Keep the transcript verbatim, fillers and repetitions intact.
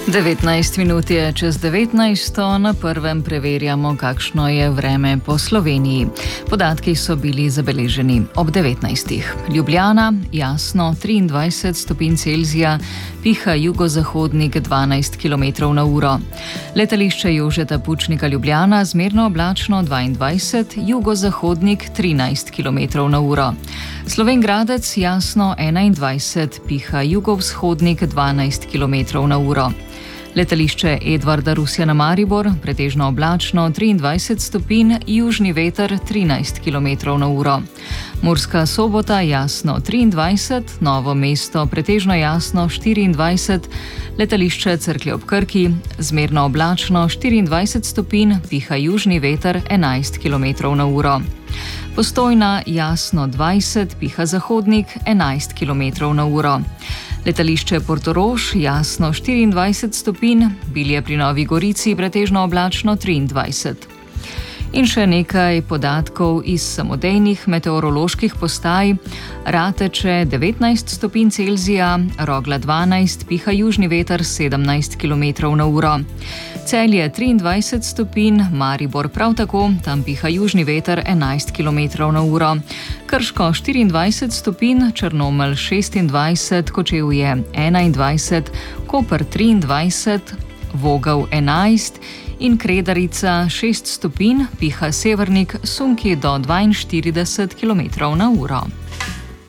devetnajst minut je čez devetnajsto, na prvem preverjamo, kakšno je vreme po Sloveniji. Podatki so bili zabeleženi ob devetnajstih. Ljubljana, jasno, triindvajset stopinj Celzija, piha jugozahodnik dvanajst kilometrov na uro. Letališče Jožeta Pučnika Ljubljana, zmerno oblačno dvaindvajset, jugozahodnik trinajst kilometrov na uro. Slovenj Gradec, jasno, enaindvajset, piha jugovzhodnik dvanajst kilometrov na uro. Letališče Edvarda Rusjana Maribor, pretežno oblačno triindvajset stopinj, južni veter trinajst kilometrov na uro. Murska Sobota, jasno triindvajset, Novo mesto, pretežno jasno štiriindvajset, letališče Cerklje ob Krki, zmerno oblačno štiriindvajset stopinj, piha južni veter enajst kilometrov na uro. Postojna, jasno dvajset, piha zahodnik enajst kilometrov na uro. Letališče Portorož, jasno štiriindvajset stopinj, Bilje pri Novi Gorici, pretežno oblačno triindvajset. In še nekaj podatkov iz samodejnih meteoroloških postaj. Rateče devetnajst stopinj Celzija, Rogla dvanajst, piha južni veter sedemnajst kilometrov na uro. Celje triindvajset stopinj, Maribor prav tako, tam piha južni veter enajst kilometrov na uro. Krško štiriindvajset stopinj, Črnomelj šestindvajset, Kočevje enaindvajset, Koper triindvajset, Vogel enajst in Kredarica šest stopinj, piha severnik, sunki do dvainštirideset kilometrov na uro.